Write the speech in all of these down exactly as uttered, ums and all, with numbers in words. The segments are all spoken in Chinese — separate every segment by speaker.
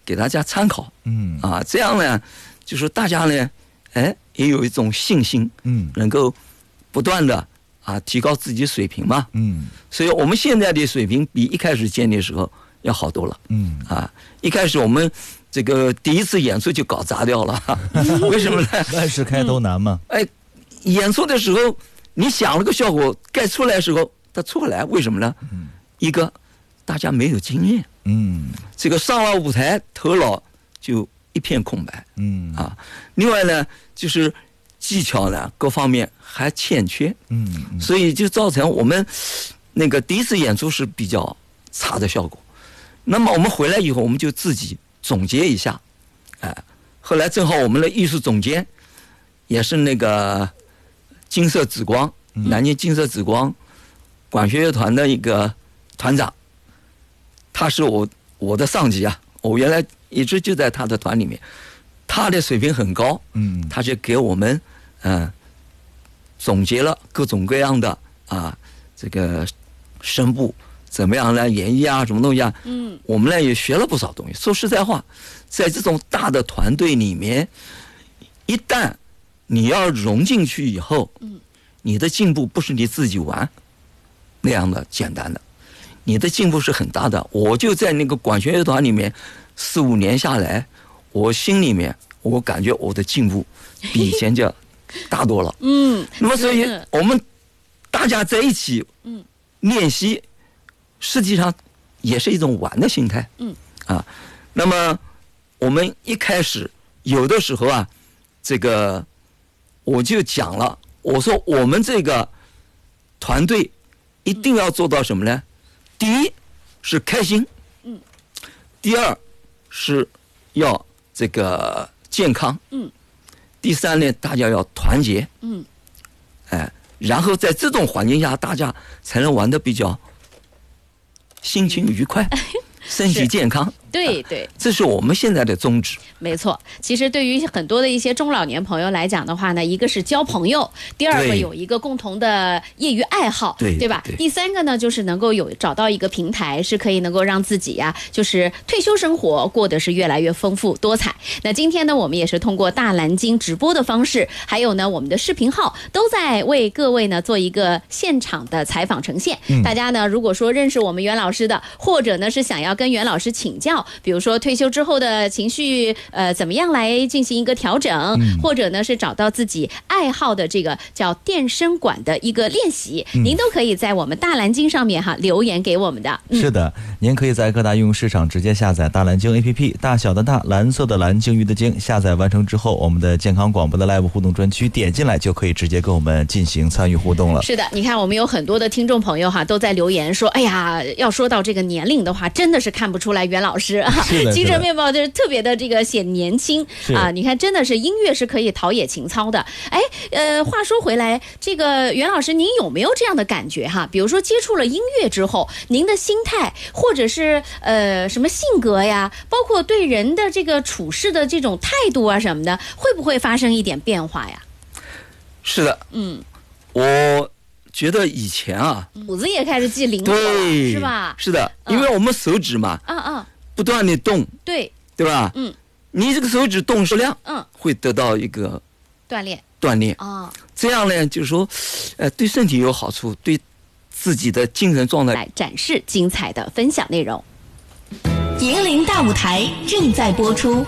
Speaker 1: 给大家参考。
Speaker 2: 嗯
Speaker 1: 啊，这样呢，就是大家呢，哎，也有一种信心，
Speaker 2: 嗯
Speaker 1: 能够不断的啊提高自己水平嘛。
Speaker 2: 嗯
Speaker 1: 所以我们现在的水平比一开始建立的时候要好多了。
Speaker 2: 嗯
Speaker 1: 啊，一开始我们这个第一次演出就搞砸掉了，为什么呢？
Speaker 2: 万事开头难嘛。
Speaker 1: 哎，演出的时候你想了个效果，该出来的时候它出不来，为什么呢？
Speaker 2: 嗯
Speaker 1: 一个大家没有经验，
Speaker 2: 嗯
Speaker 1: 这个上了舞台头脑就一片空白
Speaker 2: 嗯
Speaker 1: 啊。另外呢，就是技巧呢各方面还欠缺，
Speaker 2: 嗯嗯
Speaker 1: 所以就造成我们那个第一次演出是比较差的效果。那么我们回来以后，我们就自己总结一下，哎，后来正好我们的艺术总监也是那个金色紫光，南京金色紫光管弦乐团的一个团长，他是我我的上级啊，我原来一直就在他的团里面，他的水平很高，
Speaker 2: 嗯
Speaker 1: 他就给我们嗯、呃、总结了各种各样的啊这个声部怎么样来演绎啊，什么东西啊，
Speaker 3: 嗯，
Speaker 1: 我们呢也学了不少东西。说实在话，在这种大的团队里面，一旦你要融进去以后，
Speaker 3: 嗯，
Speaker 1: 你的进步不是你自己玩那样的简单的，你的进步是很大的。我就在那个管弦乐团里面四五年下来，我心里面我感觉我的进步比以前就大多了。
Speaker 3: 嗯，
Speaker 1: 那么所以
Speaker 3: 是
Speaker 1: 我们大家在一起
Speaker 3: 嗯
Speaker 1: 练习，实际上也是一种玩的心态。
Speaker 3: 嗯
Speaker 1: 啊，那么我们一开始有的时候啊，这个我就讲了，我说我们这个团队一定要做到什么呢？第一是开心，
Speaker 3: 嗯，
Speaker 1: 第二是要这个健康，
Speaker 3: 嗯，
Speaker 1: 第三呢，大家要团结，
Speaker 3: 嗯，
Speaker 1: 哎，然后在这种环境下，大家才能玩得比较心情愉快，身体健康。
Speaker 3: 对对，
Speaker 1: 这是我们现在的宗旨。
Speaker 3: 没错。其实对于很多的一些中老年朋友来讲的话呢，一个是交朋友，第二个
Speaker 1: 对
Speaker 3: 有一个共同的业余爱好，
Speaker 1: 对
Speaker 3: 吧？
Speaker 1: 对
Speaker 3: 第三个呢，就是能够有找到一个平台，是可以能够让自己呀、就是退休生活过得是越来越丰富多彩。那今天呢，我们也是通过大蓝鲸直播的方式，还有呢我们的视频号，都在为各位呢做一个现场的采访呈现。
Speaker 2: 嗯
Speaker 3: 大家呢，如果说认识我们袁老师的，或者呢是想要跟袁老师请教，比如说退休之后的情绪，呃，怎么样来进行一个调整，
Speaker 2: 嗯
Speaker 3: 或者呢是找到自己爱好的这个叫电声管的一个练习，
Speaker 2: 嗯
Speaker 3: 您都可以在我们大蓝鲸上面哈留言给我们的。嗯、
Speaker 2: 是的，您可以在各大应用市场直接下载大蓝鲸 A P P， 大小的大，蓝色的蓝，鲸鱼的鲸。下载完成之后，我们的健康广播的 Live 互动专区点进来，就可以直接跟我们进行参与互动了。
Speaker 3: 是的，你看我们有很多的听众朋友哈都在留言说，哎呀，要说到这个年龄的话，真的是看不出来袁老师啊，
Speaker 2: 是的，
Speaker 3: 精神面貌就是特别的这个显年轻啊。你看，真的是音乐是可以陶冶情操的。哎，呃，话说回来，这个袁老师，您有没有这样的感觉哈？比如说接触了音乐之后，您的心态或者是呃什么性格呀，包括对人的这个处事的这种态度啊什么的，会不会发生一点变化呀？
Speaker 1: 是的，
Speaker 3: 嗯，
Speaker 1: 我觉得以前啊，
Speaker 3: 骨子也开始记灵活了，
Speaker 1: 对，
Speaker 3: 是吧？
Speaker 1: 是的，
Speaker 3: 嗯
Speaker 1: 因为我们手指嘛，
Speaker 3: 嗯嗯，
Speaker 1: 不断的动，
Speaker 3: 对，
Speaker 1: 对吧？
Speaker 3: 嗯，
Speaker 1: 你这个手指动数量，
Speaker 3: 嗯，
Speaker 1: 会得到一个
Speaker 3: 锻炼
Speaker 1: 锻炼。
Speaker 3: 啊，
Speaker 1: 这样呢，就是说，呃，对身体有好处，对自己的精神状态。
Speaker 3: 来展示精彩的分享内容。
Speaker 4: 银铃大舞台正在播出。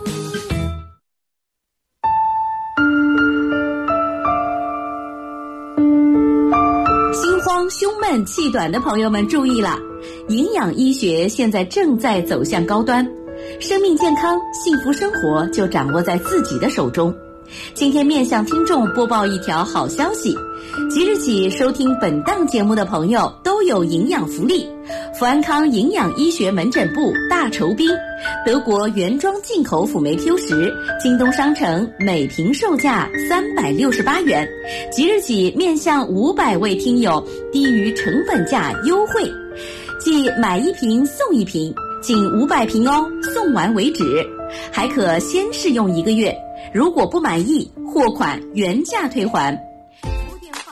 Speaker 4: 心慌、胸闷、气短的朋友们注意了，营养医学现在正在走向高端，生命健康、幸福生活就掌握在自己的手中。今天面向听众播报一条好消息，即日起收听本档节目的朋友都有营养福利。福安康营养医学门诊部大酬宾，德国原装进口辅酶 Q 十，京东商城每瓶售价三百六十八元，即日起面向五百位听友低于成本价优惠，即买一瓶送一瓶，仅五百瓶哦，送完为止，还可先试用一个月。如果不满意，货款原价退还。